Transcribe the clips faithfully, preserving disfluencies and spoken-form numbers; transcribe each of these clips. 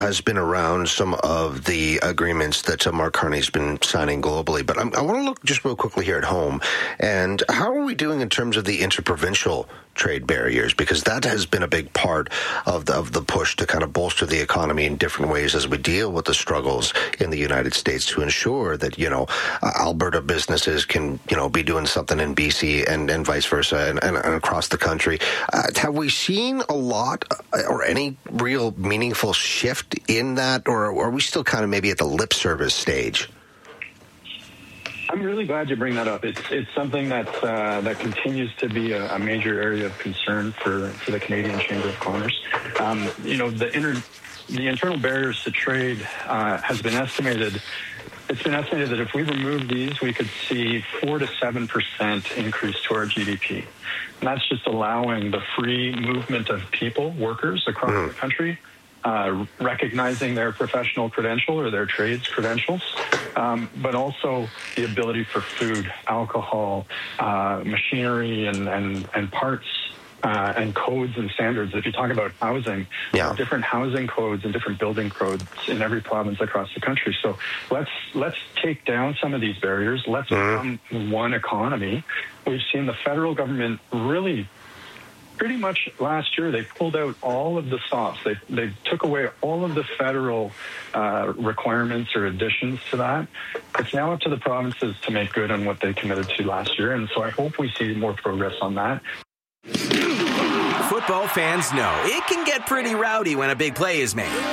has been around some of the agreements that uh, Mark Carney's been signing globally, but I'm, I want to look just real quickly here at home. And how are we doing in terms of the interprovincial trade barriers? Because that has been a big part of the, of the push to kind of bolster the economy in different ways as we deal with the struggles in the United States to ensure that, you know, uh, Alberta businesses can, you know, be doing something in B C and, and vice versa and, and, and across the country. Uh, have we seen a lot or any real meaningful shift in that, or are we still kind of maybe at the lip service stage? I'm really glad you bring that up. It's it's something that uh, that continues to be a, a major area of concern for, for the Canadian Chamber of Commerce. Um, you know, the inter, the internal barriers to trade uh, has been estimated. It's been estimated that if we remove these, we could see four to seven percent increase to our G D P. And that's just allowing the free movement of people, workers across mm. the country, Uh, recognizing their professional credential or their trades credentials, um, but also the ability for food, alcohol, uh, machinery, and, and, and parts uh, and codes and standards. If you talk about housing, yeah. different housing codes and different building codes in every province across the country. So let's let's take down some of these barriers. Let's mm. become one economy. We've seen the federal government really pretty much last year, they pulled out all of the stops. They they took away all of the federal uh, requirements or additions to that. It's now up to the provinces to make good on what they committed to last year, and so I hope we see more progress on that. Football fans know it can get pretty rowdy when a big play is made.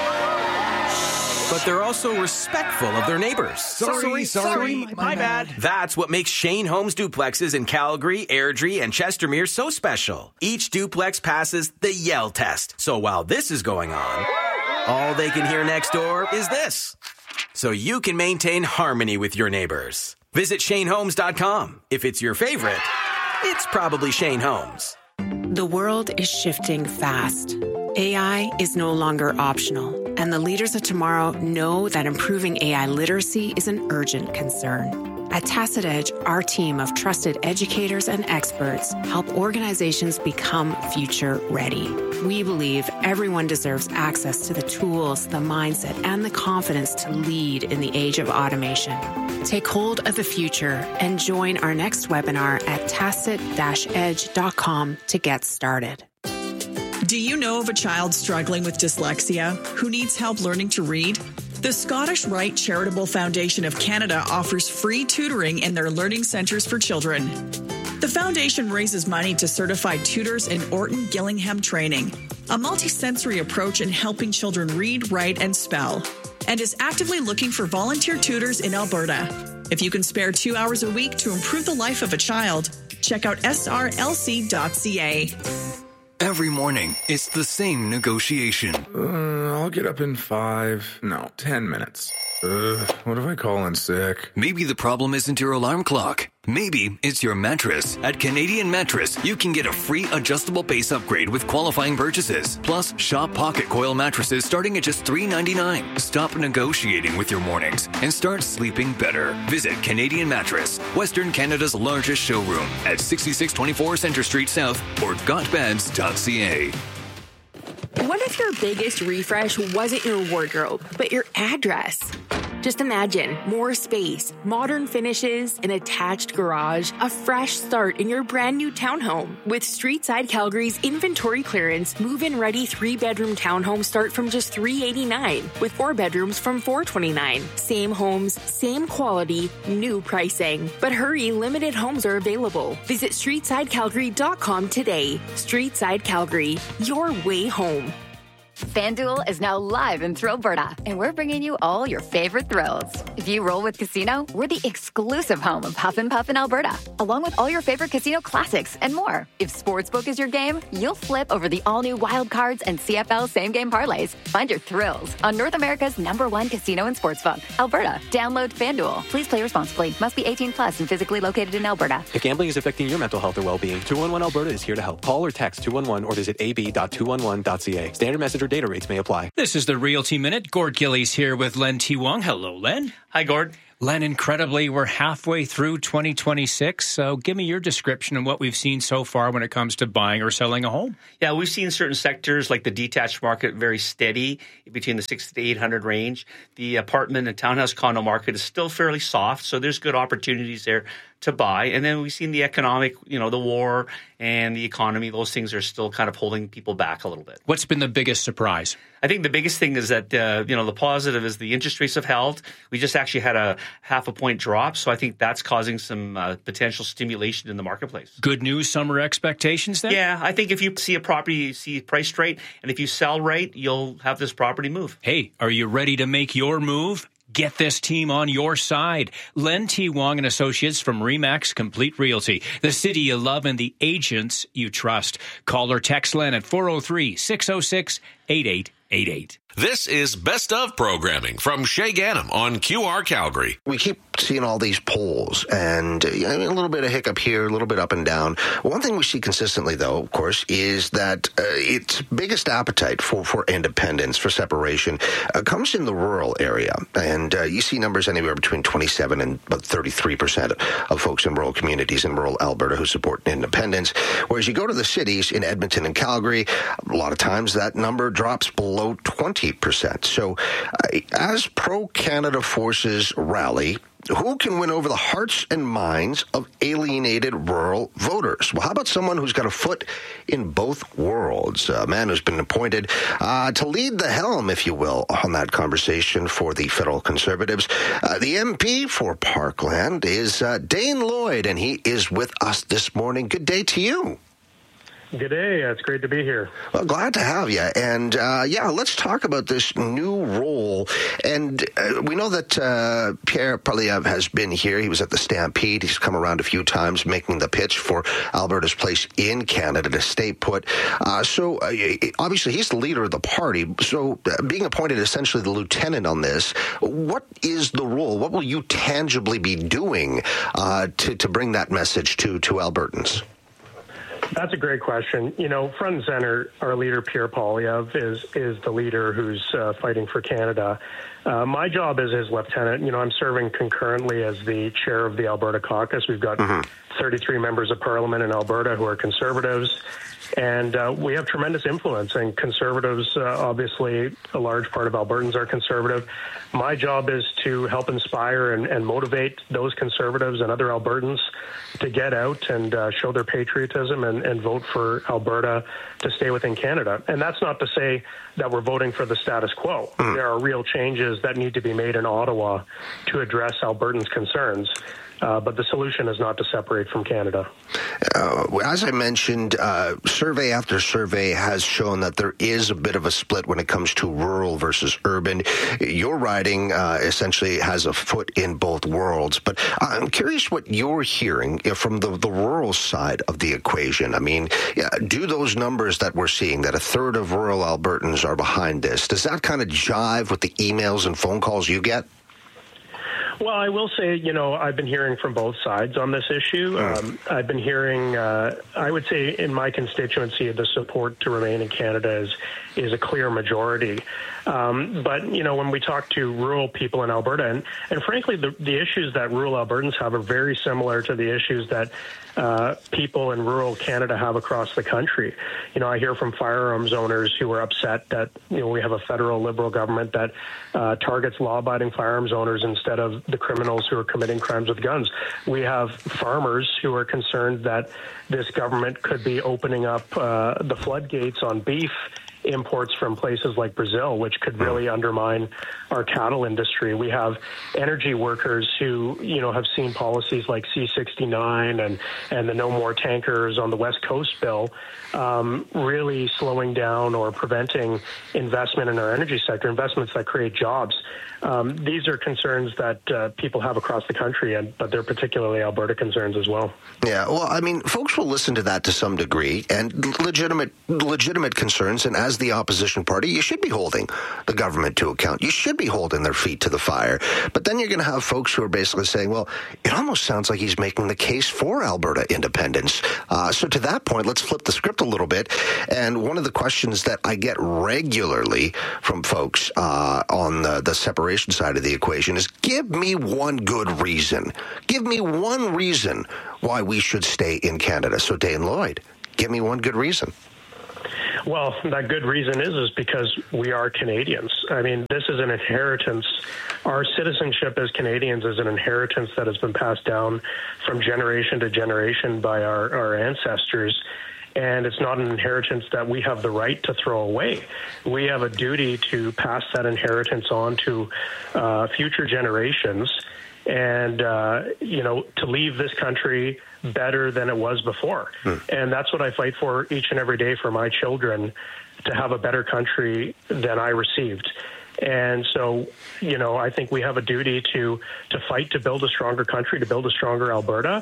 But they're also respectful of their neighbors. Sorry, sorry, sorry my, my bad. That's what makes Shane Homes duplexes in Calgary, Airdrie, and Chestermere so special. Each duplex passes the yell test. So while this is going on, all they can hear next door is this. So you can maintain harmony with your neighbors. Visit Shane Homes dot com. If it's your favorite, it's probably Shane Homes. The world is shifting fast. A I is no longer optional, and the leaders of tomorrow know that improving A I literacy is an urgent concern. At Tacit Edge, our team of trusted educators and experts help organizations become future ready. We believe everyone deserves access to the tools, the mindset, and the confidence to lead in the age of automation. Take hold of the future and join our next webinar at tacit dash edge dot com to get started. Do you know of a child struggling with dyslexia who needs help learning to read? The Scottish Rite Charitable Foundation of Canada offers free tutoring in their learning centres for children. The foundation raises money to certified tutors in Orton Gillingham training, a multisensory approach in helping children read, write, and spell, and is actively looking for volunteer tutors in Alberta. If you can spare two hours a week to improve the life of a child, check out S R L C dot C A. Every morning, it's the same negotiation. Uh, I'll get up in five, no, ten minutes. Uh, what if I call in sick? Maybe the problem isn't your alarm clock. Maybe it's your mattress. At Canadian Mattress, you can get a free adjustable base upgrade with qualifying purchases. Plus, shop Pocket Coil mattresses starting at just three ninety-nine. Stop negotiating with your mornings and start sleeping better. Visit Canadian Mattress, Western Canada's largest showroom at sixty-six twenty-four Centre Street South or got beds dot c a. What if your biggest refresh wasn't your wardrobe, but your address? Just imagine more space, modern finishes, an attached garage, a fresh start in your brand new townhome. With Streetside Calgary's inventory clearance, move-in ready three-bedroom townhomes start from just three eighty-nine, with four bedrooms from four twenty-nine. Same homes, same quality, new pricing. But hurry, limited homes are available. Visit streetside calgary dot com today. Streetside Calgary, your way home. FanDuel is now live in Thrillberta, and we're bringing you all your favorite thrills. If you roll with Casino, we're the exclusive home of Huff and Puff in Alberta, along with all your favorite casino classics and more. If Sportsbook is your game, you'll flip over the all-new Wild Cards and C F L same-game parlays. Find your thrills on North America's number one casino and sportsbook, Alberta. Download FanDuel. Please play responsibly. Must be eighteen plus and physically located in Alberta. If gambling is affecting your mental health or well-being, two one one Alberta is here to help. Call or text two one one or visit a b dot two one one dot c a. Standard message or data rates may apply. This is the Realty Minute. Gord Gillies here with Len T. Wong. Hello, Len. Hi, Gord. Len, incredibly, we're halfway through twenty twenty-six, so give me your description of what we've seen so far when it comes to buying or selling a home. Yeah, we've seen certain sectors like the detached market very steady between the six to eight hundred range. The apartment and townhouse condo market is still fairly soft, so there's good opportunities there to buy. And then we've seen the economic, you know, the war and the economy, those things are still kind of holding people back a little bit. What's been the biggest surprise? I think the biggest thing is that, uh, you know, the positive is the interest rates have held. We just actually had a half a point drop, so I think that's causing some uh, potential stimulation in the marketplace. Good news, summer expectations then? Yeah, I think if you see a property, you see priced right, and if you sell right, you'll have this property move. Hey, are you ready to make your move? Get this team on your side. Len T. Wong and Associates from RE/MAX Complete Realty. The city you love and the agents you trust. Call or text Len at four oh three, six oh six, eight eight eight eight. This is Best of programming from Shay Ganem on Q R Calgary. We keep seeing all these polls, and uh, a little bit of hiccup here, a little bit up and down. One thing we see consistently, though, of course, is that uh, its biggest appetite for, for independence, for separation, uh, comes in the rural area. And uh, you see numbers anywhere between twenty-seven and about thirty-three percent of folks in rural communities in rural Alberta who support independence. Whereas you go to the cities in Edmonton and Calgary, a lot of times that number drops below twenty percent. So uh, as pro-Canada forces rally, who can win over the hearts and minds of alienated rural voters? Well, how about someone who's got a foot in both worlds? A man who's been appointed uh, to lead the helm, if you will, on that conversation for the federal Conservatives. Uh, the M P for Parkland is uh, Dane Lloyd, and he is with us this morning. Good day to you. Good day. It's great to be here. Well, glad to have you. And, uh, yeah, let's talk about this new role. And uh, we know that uh, Pierre Poilievre has been here. He was at the Stampede. He's come around a few times making the pitch for Alberta's place in Canada to stay put. Uh, so, uh, obviously, he's the leader of the party. So, uh, being appointed essentially the lieutenant on this, what is the role? What will you tangibly be doing uh, to, to bring that message to, to Albertans? That's a great question. You know, front and center, our leader, Pierre Poilievre, is is the leader who's uh, fighting for Canada. Uh, my job as his lieutenant, you know, I'm serving concurrently as the chair of the Alberta caucus. We've got mm-hmm. thirty-three members of parliament in Alberta who are Conservatives. And uh, we have tremendous influence, and Conservatives, uh, obviously, a large part of Albertans are Conservative. My job is to help inspire and, and motivate those Conservatives and other Albertans to get out and uh, show their patriotism and, and vote for Alberta to stay within Canada. And that's not to say that we're voting for the status quo. Mm. There are real changes that need to be made in Ottawa to address Albertans' concerns. Uh, but the solution is not to separate from Canada. Uh, as I mentioned, uh, survey after survey has shown that there is a bit of a split when it comes to rural versus urban. Your riding uh, essentially has a foot in both worlds. But I'm curious what you're hearing from the, the rural side of the equation. I mean, do those numbers that we're seeing, that a third of rural Albertans are behind this, does that kind of jive with the emails and phone calls you get? Well, I will say, you know, I've been hearing from both sides on this issue. Um, I've been hearing, uh, I would say in my constituency, the support to remain in Canada is, is a clear majority. Um, but, you know, when we talk to rural people in Alberta, and, and frankly, the, the issues that rural Albertans have are very similar to the issues that uh, people in rural Canada have across the country. You know, I hear from firearms owners who are upset that, you know, we have a federal Liberal government that uh, targets law-abiding firearms owners instead of the criminals who are committing crimes with guns. We have farmers who are concerned that this government could be opening up uh, the floodgates on beef imports from places like Brazil, which could really undermine our cattle industry. We have energy workers who, you know, have seen policies like C sixty-nine and, and the No More Tankers on the West Coast bill um, really slowing down or preventing investment in our energy sector, investments that create jobs. Um, these are concerns that uh, people have across the country, and but they're particularly Alberta concerns as well. Yeah, well, I mean, folks will listen to that to some degree, and legitimate legitimate concerns. And as as the opposition party, you should be holding the government to account. You should be holding their feet to the fire. But then you're going to have folks who are basically saying, well, it almost sounds like he's making the case for Alberta independence. Uh, so to that point, let's flip the script a little bit. And one of the questions that I get regularly from folks uh, on the, the separation side of the equation is, give me one good reason. Give me one reason why we should stay in Canada. So Dane Lloyd, give me one good reason. Well, that good reason is is because we are Canadians. I mean, this is an inheritance. Our citizenship as Canadians is an inheritance that has been passed down from generation to generation by our, our ancestors. And it's not an inheritance that we have the right to throw away. We have a duty to pass that inheritance on to uh, future generations and, uh, you know, to leave this country better than it was before. Hmm. And that's what I fight for each and every day for my children, to have a better country than I received. And so, you know, I think we have a duty to to fight to build a stronger country, to build a stronger Alberta.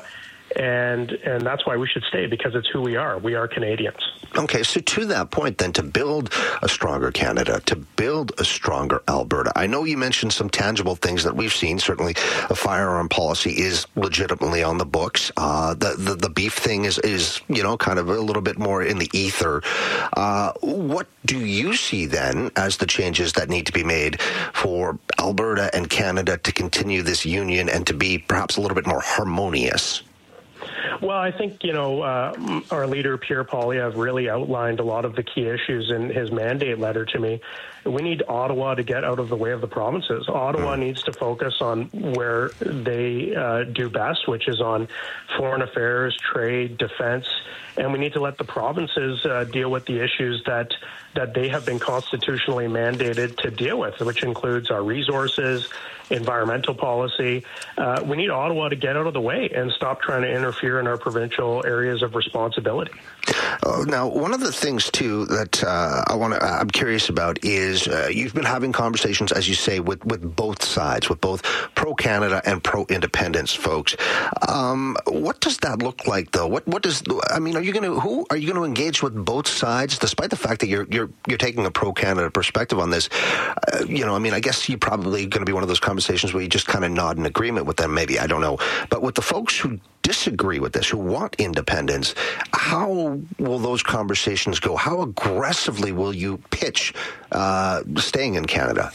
And and that's why we should stay, because it's who we are. We are Canadians. Okay, so to that point, then, to build a stronger Canada, to build a stronger Alberta, I know you mentioned some tangible things that we've seen. Certainly, a firearm policy is legitimately on the books. Uh, the, the the beef thing is, is, you know, kind of a little bit more in the ether. Uh, what do you see, then, as the changes that need to be made for Alberta and Canada to continue this union and to be perhaps a little bit more harmonious? Well, I think, you know, uh, our leader, Pierre Poilievre, really outlined a lot of the key issues in his mandate letter to me. We need Ottawa to get out of the way of the provinces. Ottawa mm. needs to focus on where they uh, do best, which is on foreign affairs, trade, defense, and we need to let the provinces uh, deal with the issues that that they have been constitutionally mandated to deal with, which includes our resources, environmental policy. Uh, we need Ottawa to get out of the way and stop trying to interfere in our provincial areas of responsibility. Uh, now, one of the things, too, that uh, I want to, I'm curious about is uh, you've been having conversations, as you say, with, with both sides, with both pro-Canada and pro-independence folks. Um, what does that look like, though? What what does I mean? Are you going to who are you going to engage with both sides, despite the fact that you're you're you're taking a pro-Canada perspective on this? Uh, you know, I mean, I guess you're probably going to be one of those conversations where you just kind of nod in agreement with them. Maybe, I don't know, but with the folks who disagree with this, who want independence, how will those conversations go? How aggressively will you pitch uh, staying in Canada?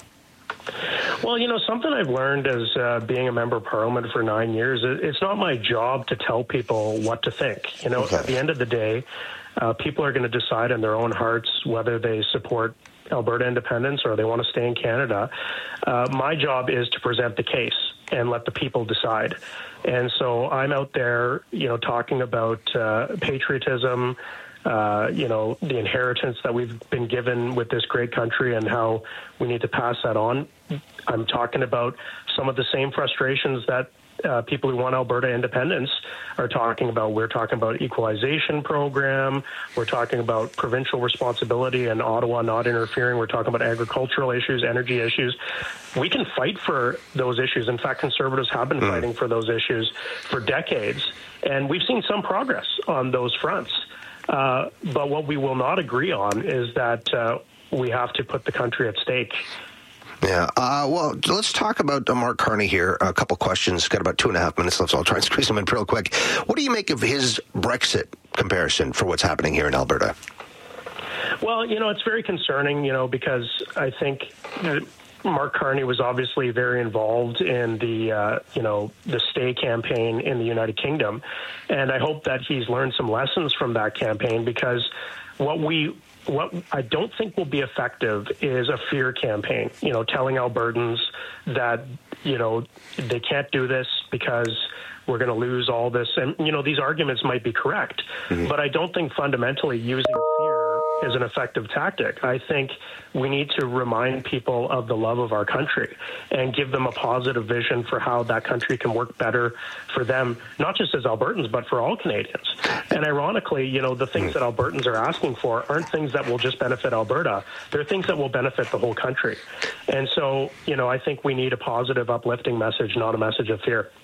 Well, you know, something I've learned as uh, being a member of Parliament for nine years, it's not my job to tell people what to think. You know, okay. At the end of the day, uh, people are going to decide in their own hearts whether they support Alberta independence or they want to stay in Canada. Uh, my job is to present the case and let the people decide. And so I'm out there, you know, talking about uh, patriotism, uh, you know, the inheritance that we've been given with this great country and how we need to pass that on. I'm talking about some of the same frustrations that uh, people who want Alberta independence are talking about. We're talking about equalization program. We're talking about provincial responsibility and Ottawa not interfering. We're talking about agricultural issues, energy issues. We can fight for those issues. In fact, Conservatives have been mm. fighting for those issues for decades, and we've seen some progress on those fronts. Uh, but what we will not agree on is that uh, we have to put the country at stake. Yeah. Uh, well, let's talk about uh, Mark Carney here. A couple questions. Got about two and a half minutes left, so I'll try and squeeze them in real quick. What do you make of his Brexit comparison for what's happening here in Alberta? Well, you know, it's very concerning, you know, because I think uh, Mark Carney was obviously very involved in the, uh, you know, the Stay campaign in the United Kingdom. And I hope that he's learned some lessons from that campaign, because what we What I don't think will be effective is a fear campaign, you know, telling Albertans that, you know, they can't do this because we're going to lose all this. And, you know, these arguments might be correct, mm-hmm. but I don't think fundamentally using fear is an effective tactic. I think we need to remind people of the love of our country and give them a positive vision for how that country can work better for them, not just as Albertans, but for all Canadians. And ironically, you know, the things that Albertans are asking for aren't things that will just benefit Alberta. They're things that will benefit the whole country. And so, you know, I think we need a positive, uplifting message, not a message of fear.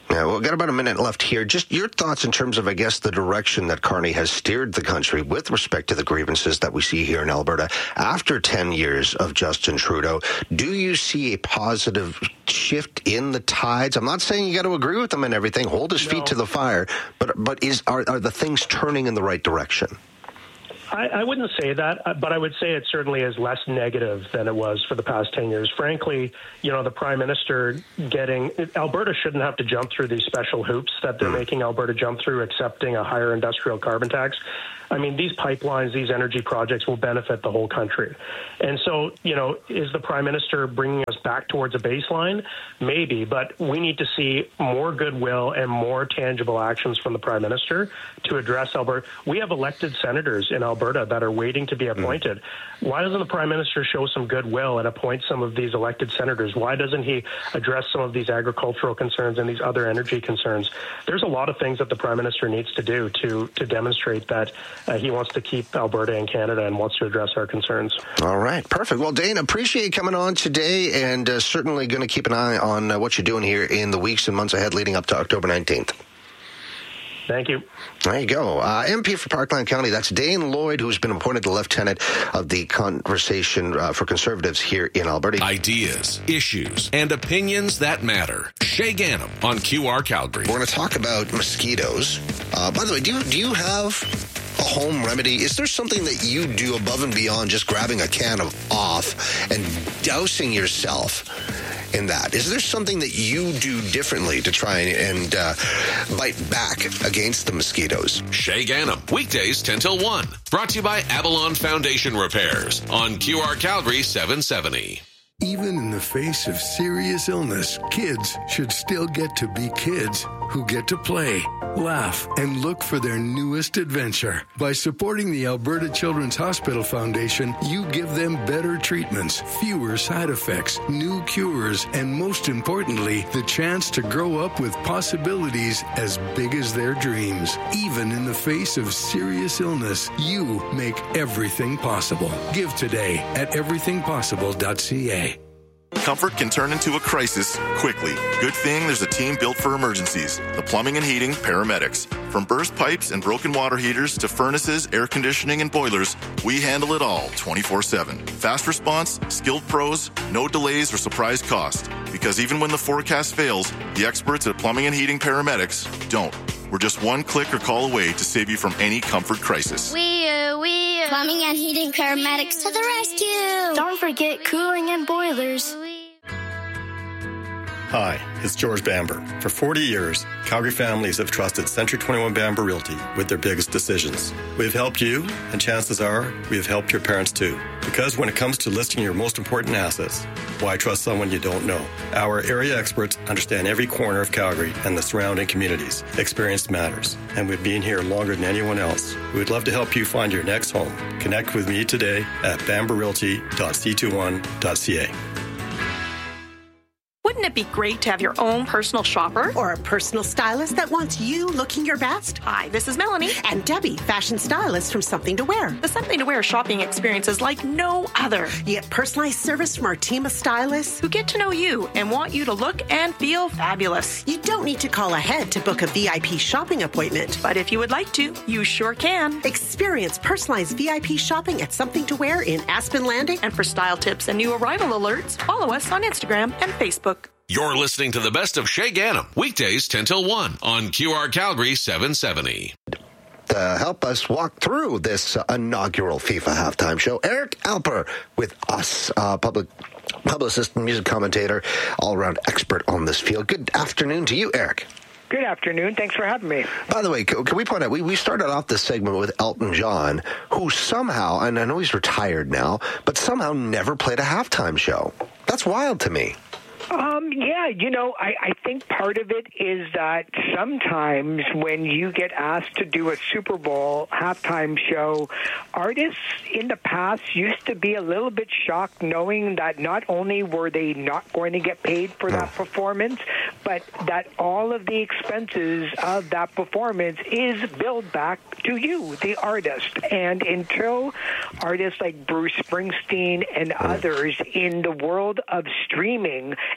Yeah, well, we've got about a minute left here. Just your thoughts in terms of, I guess, the direction that Carney has steered the country with respect to the grievances that we see here in Alberta after ten years of Justin Trudeau. Do you see a positive shift in the tides? I'm not saying you got to agree with him and everything. Hold his no. feet to the fire. But but is are, are the things turning in the right direction? I, I wouldn't say that, but I would say it certainly is less negative than it was for the past ten years. Frankly, you know, the Prime Minister getting Alberta shouldn't have to jump through these special hoops that they're making Alberta jump through, accepting a higher industrial carbon tax. I mean, these pipelines, these energy projects will benefit the whole country. And so, you know, is the Prime Minister bringing us back towards a baseline? Maybe, but we need to see more goodwill and more tangible actions from the Prime Minister to address Alberta. We have elected senators in Alberta that are waiting to be appointed. Mm. Why doesn't the Prime Minister show some goodwill and appoint some of these elected senators? Why doesn't he address some of these agricultural concerns and these other energy concerns? There's a lot of things that the Prime Minister needs to do to, to demonstrate that Uh, he wants to keep Alberta and Canada and wants to address our concerns. All right. Perfect. Well, Dane, appreciate you coming on today, and uh, certainly going to keep an eye on uh, what you're doing here in the weeks and months ahead leading up to October nineteenth. Thank you. There you go. Uh, M P for Parkland County, that's Dane Lloyd, who's been appointed the lieutenant of the Conversation uh, for Conservatives here in Alberta. Ideas, issues, and opinions that matter. Shay Ganem on Q R Calgary. We're going to talk about mosquitoes. Uh, by the way, do you, do you have a home remedy? Is there something that you do above and beyond just grabbing a can of off and dousing yourself in that? Is there something that you do differently to try and uh, bite back against the mosquitoes? Shay Ganem, weekdays ten till one. Brought to you by Avalon Foundation Repairs on Q R Calgary seven seventy. Even in the face of serious illness, kids should still get to be kids who get to play, laugh, and look for their newest adventure. By supporting the Alberta Children's Hospital Foundation, you give them better treatments, fewer side effects, new cures, and most importantly, the chance to grow up with possibilities as big as their dreams. Even in the face of serious illness, you make everything possible. Give today at everything possible dot c a. Comfort can turn into a crisis quickly. Good thing there's a team built for emergencies. The Plumbing and Heating Paramedics. From burst pipes and broken water heaters to furnaces, air conditioning, and boilers, we handle it all twenty-four seven. Fast response, skilled pros, no delays or surprise cost. Because even when the forecast fails, the experts at Plumbing and Heating Paramedics don't. We're just one click or call away to save you from any comfort crisis. We, uh, we, uh, Plumbing and Heating Paramedics to the rescue. Don't forget cooling and boilers. Hi, it's George Bamber. For forty years, Calgary families have trusted Century twenty-one Bamber Realty with their biggest decisions. We have helped you, and chances are we have helped your parents too. Because when it comes to listing your most important assets, why trust someone you don't know? Our area experts understand every corner of Calgary and the surrounding communities. Experience matters, and we've been here longer than anyone else. We would love to help you find your next home. Connect with me today at bamber realty dot c twenty-one dot c a. Wouldn't it be great to have your own personal shopper? Or a personal stylist that wants you looking your best? Hi, this is Melanie. And Debbie, fashion stylist from Something to Wear. The Something to Wear shopping experience is like no other. You get personalized service from our team of stylists who get to know you and want you to look and feel fabulous. You don't need to call ahead to book a V I P shopping appointment. But if you would like to, you sure can. Experience personalized V I P shopping at Something to Wear in Aspen Landing. And for style tips and new arrival alerts, follow us on Instagram and Facebook. You're listening to the best of Shay Ganem, weekdays ten till one on Q R Calgary seven seventy. To help us walk through this uh, inaugural FIFA halftime show, Eric Alper with us, uh, public publicist and music commentator, all-around expert on this field. Good afternoon to you, Eric. Good afternoon. Thanks for having me. By the way, can, can we point out, we, we started off this segment with Elton John, who somehow, and I know he's retired now, but somehow never played a halftime show. That's wild to me. Um, yeah, you know, I, I think part of it is that sometimes when you get asked to do a Super Bowl halftime show, artists in the past used to be a little bit shocked knowing that not only were they not going to get paid for that performance, but that all of the expenses of that performance is billed back to you, the artist. And until artists like Bruce Springsteen and others in the world of streaming and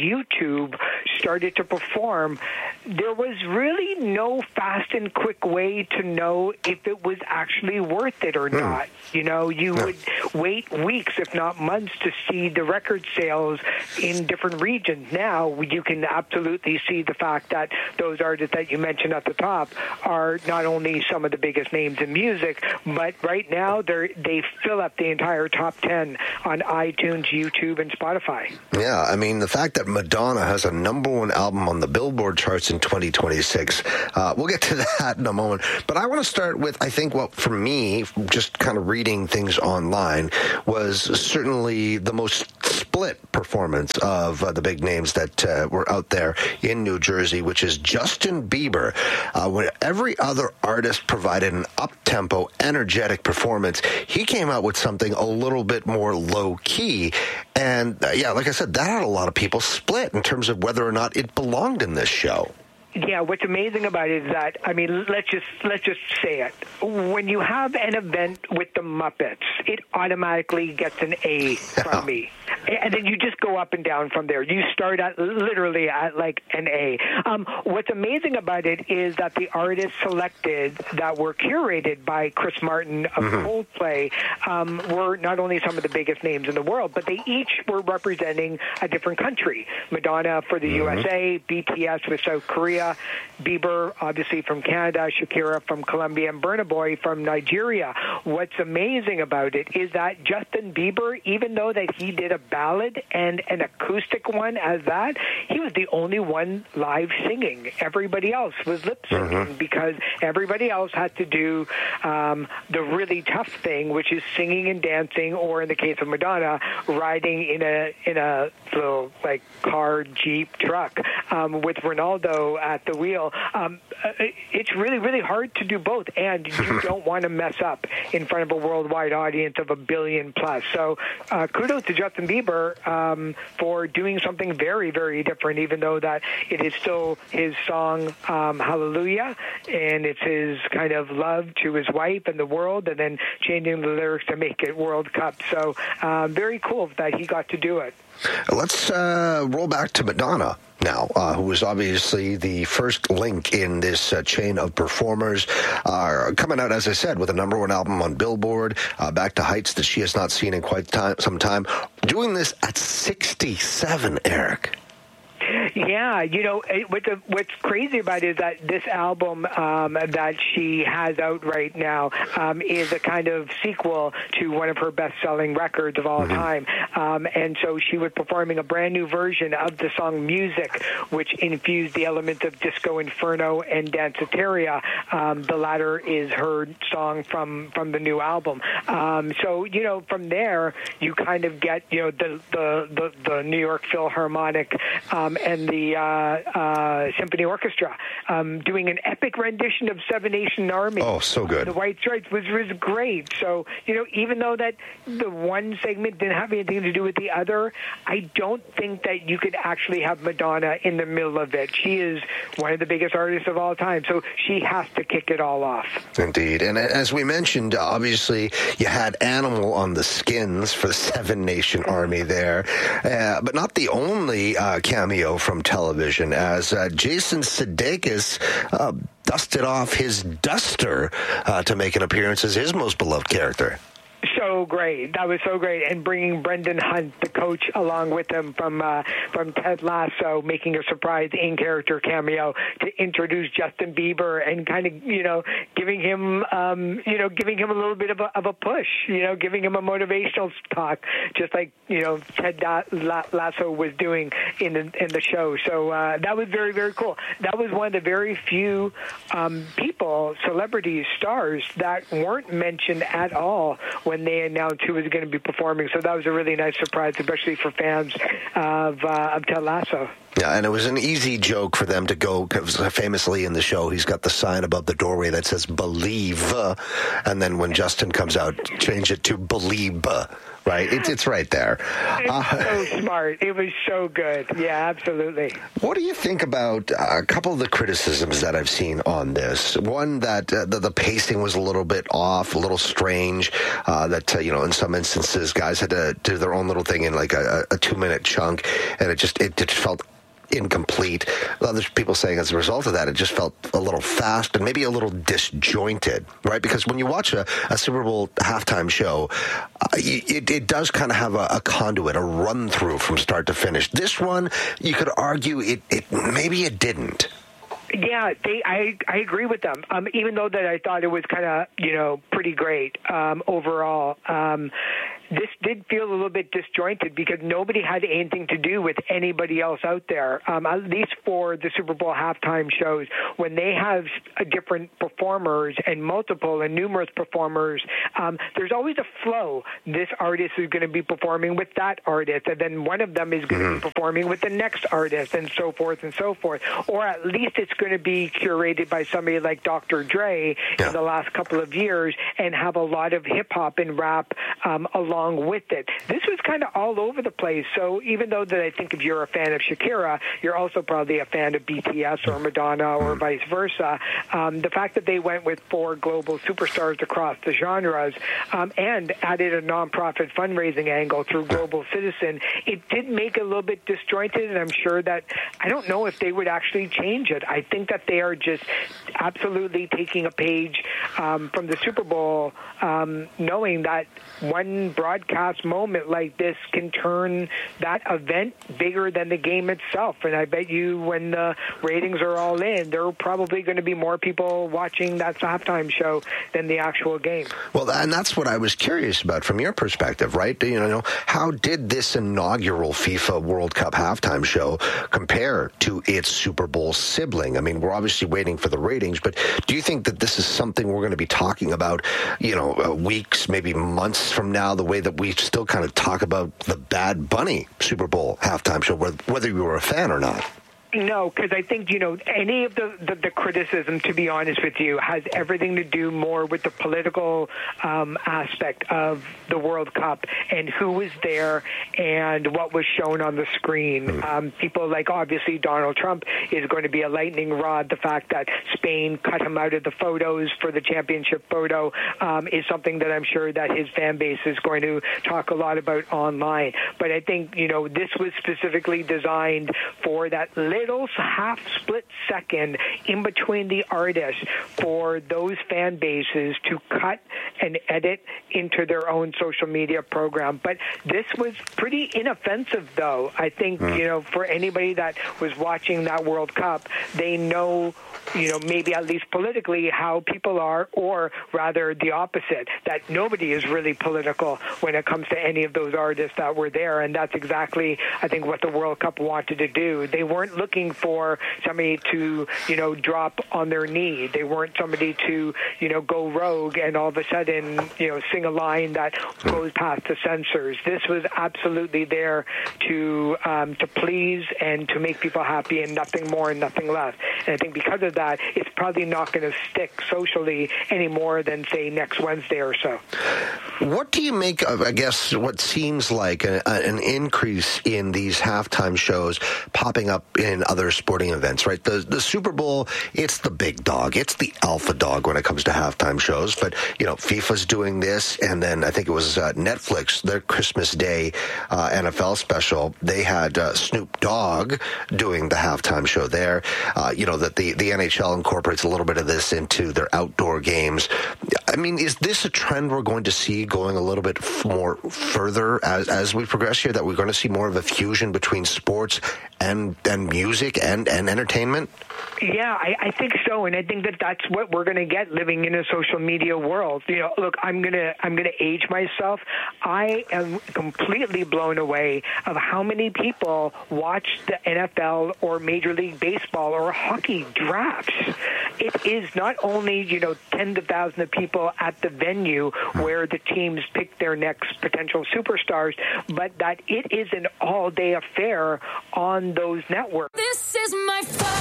YouTube started to perform, there was really no fast and quick way to know if it was actually worth it or mm. not. You know, you yeah. would wait weeks, if not months, to see the record sales in different regions. Now you can absolutely see the fact that those artists that you mentioned at the top are not only some of the biggest names in music, but right now they they fill up the entire top ten on iTunes, YouTube, and Spotify. Yeah, I mean, the fact that Madonna has a number one album on the Billboard charts in twenty twenty-six, uh, we'll get to that in a moment. But I want to start with, I think, what for me, just kind of reading things online, was certainly the most split performance of uh, the big names that uh, were out there in New Jersey, which is Justin Bieber. Uh, when every other artist provided an up-tempo, energetic performance, he came out with something a little bit more low-key. And, uh, yeah, like I said, that had a lot of people split in terms of whether or not it belonged in this show. Yeah, what's amazing about it is that, I mean, let's just let's just say it. When you have an event with the Muppets, it automatically gets an A from me. And then you just go up and down from there. You start at literally at like an A. Um, what's amazing about it is that the artists selected that were curated by Chris Martin of mm-hmm. Coldplay um, were not only some of the biggest names in the world, but they each were representing a different country. Madonna for the mm-hmm. U S A, B T S with South Korea, Bieber, obviously from Canada, Shakira from Colombia, and Burna Boy from Nigeria. What's amazing about it is that Justin Bieber, even though that he did a ballad and an acoustic one as that, he was the only one live singing. Everybody else was lip syncing mm-hmm. because everybody else had to do um, the really tough thing, which is singing and dancing, or in the case of Madonna, riding in a in a little like car, Jeep, truck um, with Ronaldo at the wheel. Um, it's really, really hard to do both, and you don't want to mess up in front of a worldwide audience of a billion plus. So uh, kudos to Justin Bieber um, for doing something very, very different, even though that it is still his song, um, Hallelujah, and it's his kind of love to his wife and the world, and then changing the lyrics to make it World Cup. So uh, very cool that he got to do it. Let's uh, roll back to Madonna now, uh, who was obviously the first link in this uh, chain of performers, uh, coming out, as I said, with a number one album on Billboard, uh, back to heights that she has not seen in quite time, some time, doing this at sixty-seven, Eric. Yeah, you know, what the, what's crazy about it is that this album um, that she has out right now um, is a kind of sequel to one of her best-selling records of all mm-hmm. time. Um, and so she was performing a brand new version of the song Music, which infused the elements of Disco Inferno and Danceteria. Um, the latter is her song from, from the new album. Um, so, you know, from there, you kind of get, you know, the, the, the, the New York Philharmonic um, and the uh, uh, Symphony Orchestra um, doing an epic rendition of Seven Nation Army. Oh, so good. The White Stripes was, was great. So, you know, even though that the one segment didn't have anything to do with the other, I don't think that you could actually have Madonna in the middle of it. She is one of the biggest artists of all time, so she has to kick it all off. Indeed. And as we mentioned, obviously, you had Animal on the skins for the Seven Nation Army there, uh, but not the only uh, cameo from television, as uh, Jason Sudeikis uh, dusted off his duster uh, to make an appearance as his most beloved character. So great. That was so great. And bringing Brendan Hunt, the coach, along with him from uh, from Ted Lasso, making a surprise in-character cameo to introduce Justin Bieber and kind of, you know, giving him, um, you know, giving him a little bit of a, of a push, you know, giving him a motivational talk, just like, you know, Ted Lasso was doing in the, in the show. So uh, that was very, very cool. That was one of the very few um, people, celebrities, stars, that weren't mentioned at all when they announced who was going to be performing. So that was a really nice surprise, especially for fans of, uh, of Ted Lasso. Yeah, and it was an easy joke for them to go, because famously in the show, he's got the sign above the doorway that says "Believe," uh, and then when Justin comes out, change it to "Believe." Uh, right? It's it's right there. It's uh, so smart. It was so good. Yeah, absolutely. What do you think about a couple of the criticisms that I've seen on this? One, that uh, the, the pacing was a little bit off, a little strange, uh, that, uh, you know, in some instances, guys had to do their own little thing in like a, a two-minute chunk, and it just, it just felt incomplete. Other people saying as a result of that, it just felt a little fast and maybe a little disjointed, right? Because when you watch a, a Super Bowl halftime show, uh, it, it does kind of have a, a conduit, a run-through from start to finish. This one, you could argue it, it maybe it didn't. Yeah, they, I I agree with them. Um, even though that I thought it was kind of, you know, pretty great um, overall. Um, this did feel a little bit disjointed because nobody had anything to do with anybody else out there. Um, at least for the Super Bowl halftime shows, when they have a different performers and multiple and numerous performers, um, there's always a flow. This artist is going to be performing with that artist, and then one of them is going to mm-hmm. be performing with the next artist, and so forth and so forth. Or at least it's going to be curated by somebody like Doctor Dre yeah. in the last couple of years and have a lot of hip-hop and rap um, along with it. This was kind of all over the place. So even though that I think if you're a fan of Shakira, you're also probably a fan of B T S or Madonna or vice versa. Um, the fact that they went with four global superstars across the genres um, and added a nonprofit fundraising angle through Global Citizen, it did make it a little bit disjointed, and I'm sure that I don't know if they would actually change it. I think that they are just absolutely taking a page um, from the Super Bowl, um, knowing that one broadcast moment like this can turn that event bigger than the game itself. And I bet you when the ratings are all in, there are probably going to be more people watching that halftime show than the actual game. Well, and that's what I was curious about from your perspective, right? You know, how did this inaugural FIFA World Cup halftime show compare to its Super Bowl sibling? I mean, we're obviously waiting for the ratings, but do you think that this is something we're going to be talking about, you know, uh, weeks, maybe months from now, the way that we still kind of talk about the Bad Bunny Super Bowl halftime show, whether you were a fan or not? No, because I think, you know, any of the, the, the criticism, to be honest with you, has everything to do more with the political um, aspect of the World Cup and who was there and what was shown on the screen. Mm. Um, people like, obviously, Donald Trump is going to be a lightning rod. The fact that Spain cut him out of the photos for the championship photo um, is something that I'm sure that his fan base is going to talk a lot about online. But I think, you know, this was specifically designed for that little half split second in between the artists for those fan bases to cut and edit into their own social media program. But this was pretty inoffensive, though. I think, mm. you know, for anybody that was watching that World Cup, they know, you know, maybe at least politically how people are, or rather the opposite, that nobody is really political when it comes to any of those artists that were there. And that's exactly, I think, what the World Cup wanted to do. They weren't looking for somebody to, you know, drop on their knee. They weren't somebody to, you know, go rogue and all of a sudden, you know, sing a line that goes past the censors. This was absolutely there to um, to please and to make people happy, and nothing more and nothing less. And I think because of that, it's probably not going to stick socially any more than, say, next Wednesday or so. What do you make of, I guess, what seems like a, a, an increase in these halftime shows popping up in other sporting events, right? The the Super Bowl, it's the big dog. It's the alpha dog when it comes to halftime shows. But, you know, FIFA's doing this, and then I think it was uh, Netflix, their Christmas Day uh, N F L special, they had uh, Snoop Dogg doing the halftime show there. Uh, you know, that the, the N H L incorporates a little bit of this into their outdoor games. I mean, is this a trend we're going to see going a little bit more further as, as we progress here, that we're going to see more of a fusion between sports and, and music and, and entertainment? Yeah, I, I think so, and I think that that's what we're going to get living in a social media world. You know, look, I'm gonna I'm gonna age myself. I am completely blown away of how many people watch the N F L or Major League Baseball or hockey drafts. It is not only, you know, tens of thousands of people at the venue where the teams pick their next potential superstars, but that it is an all-day affair on those networks. This is my fight.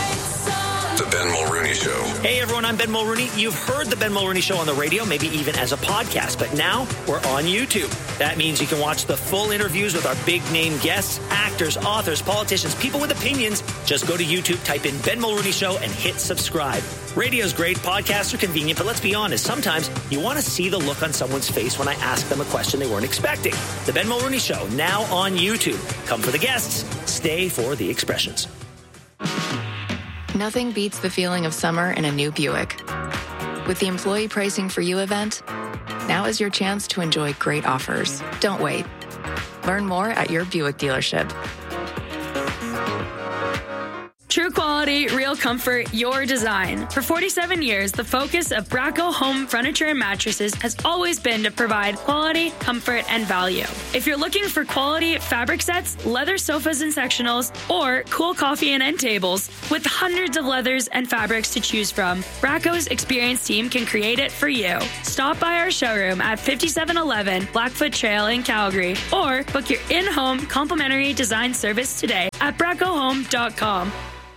The Ben Mulrooney Show. Hey everyone, I'm Ben Mulrooney. You've heard the Ben Mulrooney Show on the radio, maybe even as a podcast, but now we're on YouTube. That means you can watch the full interviews with our big name guests, actors, authors, politicians, people with opinions. Just go to YouTube, type in Ben Mulrooney Show, and hit subscribe. Radio's great, podcasts are convenient, but let's be honest, sometimes you want to see the look on someone's face when I ask them a question they weren't expecting. The Ben Mulrooney Show, now on YouTube. Come for the guests, stay for the expressions. Nothing beats the feeling of summer in a new Buick. With the Employee Pricing for You event, now is your chance to enjoy great offers. Don't wait. Learn more at your Buick dealership. True quality, real comfort, your design. For forty-seven years, the focus of Bracco Home Furniture and Mattresses has always been to provide quality, comfort, and value. If you're looking for quality fabric sets, leather sofas and sectionals, or cool coffee and end tables, with hundreds of leathers and fabrics to choose from, Bracco's experienced team can create it for you. Stop by our showroom at fifty-seven eleven Blackfoot Trail in Calgary, or book your in-home complimentary design service today at bracco home dot com.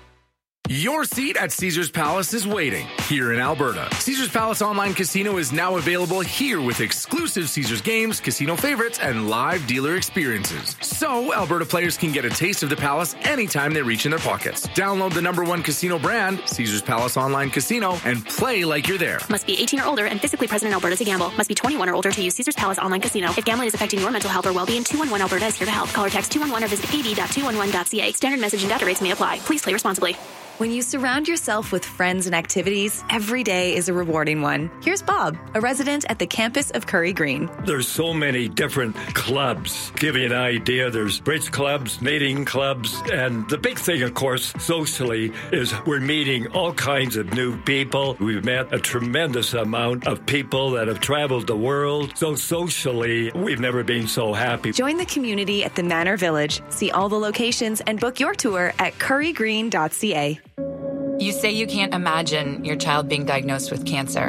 Your seat at Caesars Palace is waiting here in Alberta. Caesars Palace Online Casino is now available here with exclusive Caesars games, casino favorites, and live dealer experiences. So Alberta players can get a taste of the Palace anytime they reach in their pockets. Download the number one casino brand, Caesars Palace Online Casino, and play like you're there. Must be eighteen or older and physically present in Alberta to gamble. Must be twenty-one or older to use Caesars Palace Online Casino. If gambling is affecting your mental health or well-being, two one one Alberta is here to help. Call or text two one one or visit a b dot two one one dot c a. Standard message and data rates may apply. Please play responsibly. When you surround yourself with friends and activities, every day is a rewarding one. Here's Bob, a resident at the campus of Curry Green. There's so many different clubs. Give you an idea, there's bridge clubs, knitting clubs, and the big thing, of course, socially, is we're meeting all kinds of new people. We've met a tremendous amount of people that have traveled the world. So socially, we've never been so happy. Join the community at the Manor Village. See all the locations and book your tour at curry green dot c a. You say you can't imagine your child being diagnosed with cancer,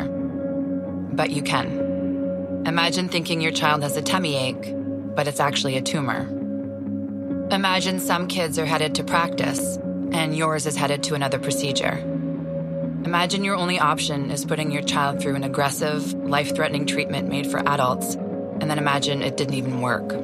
but you can. Imagine thinking your child has a tummy ache, but it's actually a tumor. Imagine some kids are headed to practice, and yours is headed to another procedure. Imagine your only option is putting your child through an aggressive, life-threatening treatment made for adults, and then imagine it didn't even work.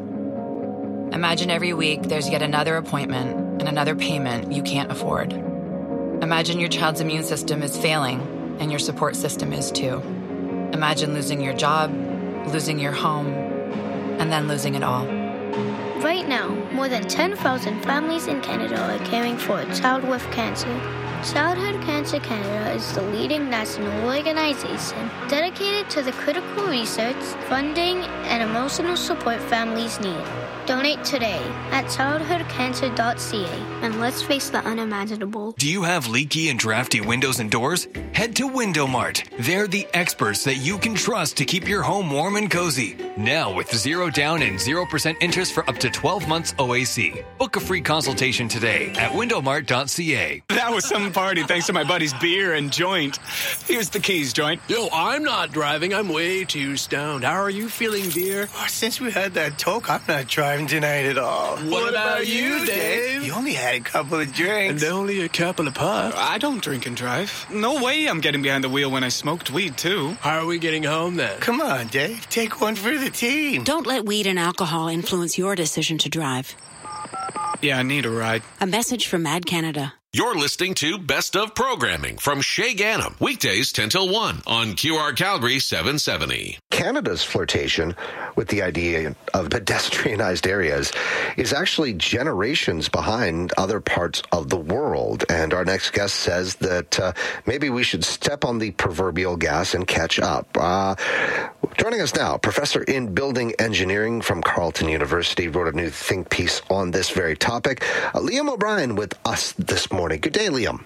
Imagine every week there's yet another appointment and another payment you can't afford. Imagine your child's immune system is failing, and your support system is too. Imagine losing your job, losing your home, and then losing it all. Right now, more than ten thousand families in Canada are caring for a child with cancer. Childhood Cancer Canada is the leading national organization dedicated to the critical research, funding, and emotional support families need. Donate today at childhood cancer dot c a and let's face the unimaginable. Do you have leaky and drafty windows and doors? Head to Window Mart. They're the experts that you can trust to keep your home warm and cozy. Now with zero down and zero percent interest for up to twelve months O A C. Book a free consultation today at window mart dot c a. That was some party thanks to my buddy's beer and joint. Here's the keys, joint. Yo, I'm not driving. I'm way too stoned. How are you feeling, beer? Oh, since we had that talk, I'm not driving tonight at all. What, what about, about you, Dave? You only had a couple of drinks. And only a couple of puffs. I don't drink and drive. No way I'm getting behind the wheel when I smoked weed, too. How are we getting home, then? Come on, Dave. Take one for the team. Don't let weed and alcohol influence your decision to drive. Yeah, I need a ride. A message from Mad Canada. You're listening to Best of Programming from Shay Gannam, weekdays ten till one on Q R Calgary seven seventy. Canada's flirtation with the idea of pedestrianized areas is actually generations behind other parts of the world. And our next guest says that uh, maybe we should step on the proverbial gas and catch up. Uh, joining us now, professor in building engineering from Carleton University, wrote a new think piece on this very topic. Uh, Liam O'Brien with us this morning. Good day, Liam.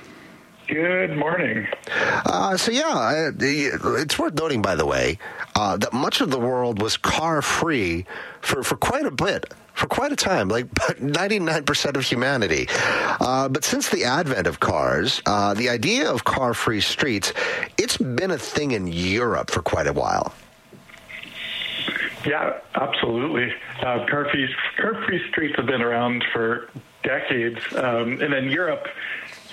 Good morning. Uh, so, yeah, it's worth noting, by the way, uh, that much of the world was car-free for, for quite a bit, for quite a time, like ninety-nine percent of humanity. Uh, but since the advent of cars, uh, the idea of car-free streets, it's been a thing in Europe for quite a while. Yeah, absolutely. Uh, car-free, car-free streets have been around for decades. Um, and in Europe,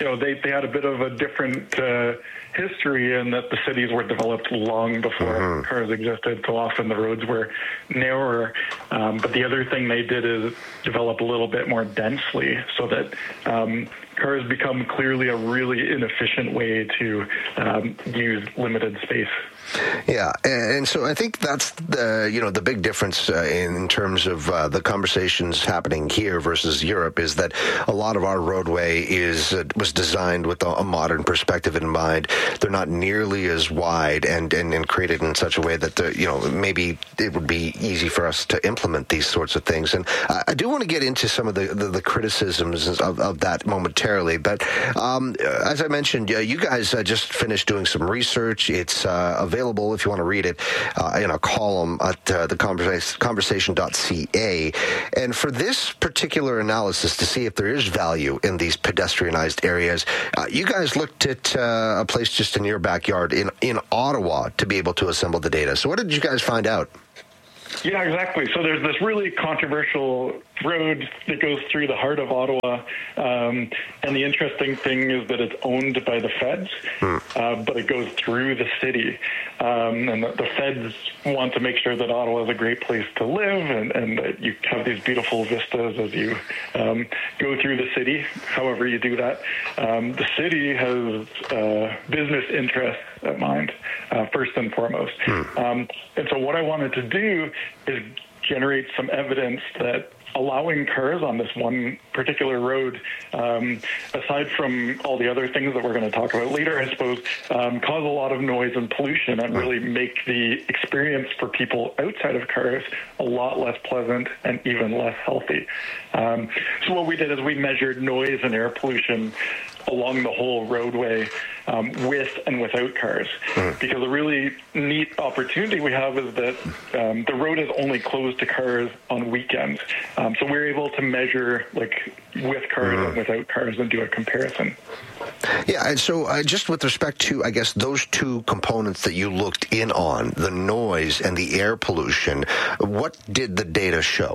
you know, they, they had a bit of a different uh, history in that the cities were developed long before mm-hmm. cars existed, so often the roads were narrower. Um, but the other thing they did is develop a little bit more densely so that um, cars become clearly a really inefficient way to um, use limited space. Yeah, and so I think that's the you know the big difference uh, in terms of uh, the conversations happening here versus Europe is that a lot of our roadway is uh, was designed with a, a modern perspective in mind. They're not nearly as wide and, and, and created in such a way that the, you know maybe it would be easy for us to implement these sorts of things. And I, I do want to get into some of the, the, the criticisms of, of that momentarily. But um, as I mentioned, uh, you guys uh, just finished doing some research. It's uh, available. Available if you want to read it uh, in a column at uh, the conversation dot c a. And for this particular analysis to see if there is value in these pedestrianized areas, uh, you guys looked at uh, a place just in your backyard in, in Ottawa to be able to assemble the data. So what did you guys find out? Yeah, exactly. So there's this really controversial road that goes through the heart of Ottawa, um, and the interesting thing is that it's owned by the feds, hmm. uh, but it goes through the city, um, and the, the feds want to make sure that Ottawa is a great place to live, and, and that you have these beautiful vistas as you um, go through the city, however you do that. Um, the city has uh, business interests at mind, uh, first and foremost. Hmm. Um, and so what I wanted to do is generate some evidence that allowing cars on this one particular road, um, aside from all the other things that we're going to talk about later, I suppose, um, cause a lot of noise and pollution and really make the experience for people outside of cars a lot less pleasant and even less healthy. Um, so what we did is we measured noise and air pollution along the whole roadway um, with and without cars. Mm. Because a really neat opportunity we have is that um, the road is only closed to cars on weekends. Um, so we're able to measure like with cars mm. and without cars and do a comparison. Yeah, and so uh, just with respect to, I guess, those two components that you looked in on, the noise and the air pollution, what did the data show?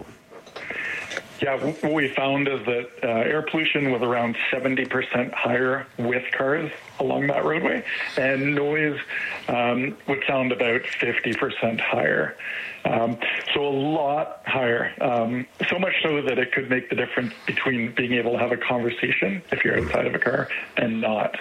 Yeah, what we found is that uh, air pollution was around seventy percent higher with cars along that roadway, and noise um, would sound about fifty percent higher. Um, so a lot higher, um, so much so that it could make the difference between being able to have a conversation if you're outside of a car and not.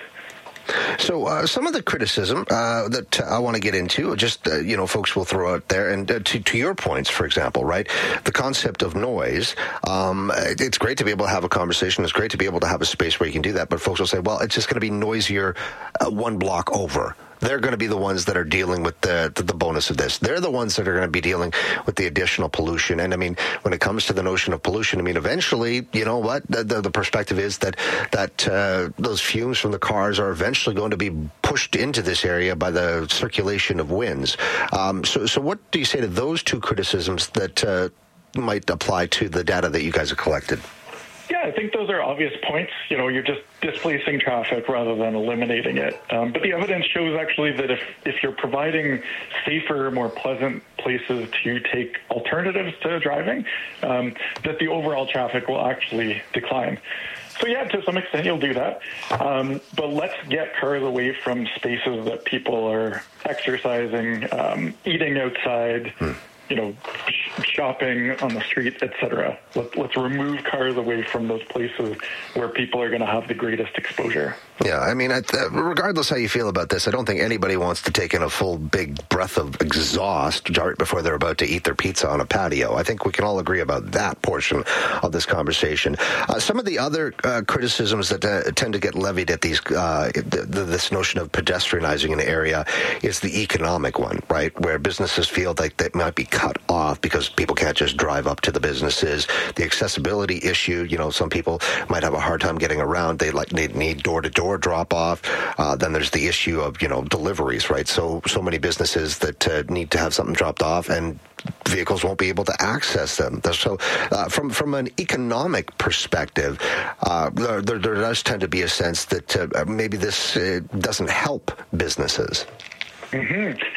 So uh, some of the criticism uh, that I want to get into, just, uh, you know, folks will throw out there, and uh, to, to your points, for example, right, the concept of noise, um, it's great to be able to have a conversation, it's great to be able to have a space where you can do that, but folks will say, well, it's just going to be noisier uh, one block over. They're going to be the ones that are dealing with the, the the bonus of this. They're the ones that are going to be dealing with the additional pollution. And I mean, when it comes to the notion of pollution, I mean, eventually, you know what, the, the, the perspective is that that uh, those fumes from the cars are eventually going to be pushed into this area by the circulation of winds. Um, so, so what do you say to those two criticisms that uh, might apply to the data that you guys have collected? Yeah, I think those are obvious points. You know, you're just displacing traffic rather than eliminating it. Um, but the evidence shows actually that if, if you're providing safer, more pleasant places to take alternatives to driving, um, that the overall traffic will actually decline. So yeah, to some extent you'll do that. Um, but let's get cars away from spaces that people are exercising, um, eating outside, hmm. you know, shopping on the street, et cetera. Let, let's remove cars away from those places where people are going to have the greatest exposure. Yeah, I mean, regardless how you feel about this, I don't think anybody wants to take in a full big breath of exhaust right before they're about to eat their pizza on a patio. I think we can all agree about that portion of this conversation. Uh, some of the other uh, criticisms that uh, tend to get levied at these uh, the, this notion of pedestrianizing an area is the economic one, right, where businesses feel like they might be cut off because people can't just drive up to the businesses. The accessibility issue, you know, some people might have a hard time getting around. They like they need door-to-door drop off. Uh, then there's the issue of, you know, deliveries, right? So, so many businesses that uh, need to have something dropped off and vehicles won't be able to access them. So uh, from, from an economic perspective, uh, there, there does tend to be a sense that uh, maybe this uh, doesn't help businesses. Mm-hmm.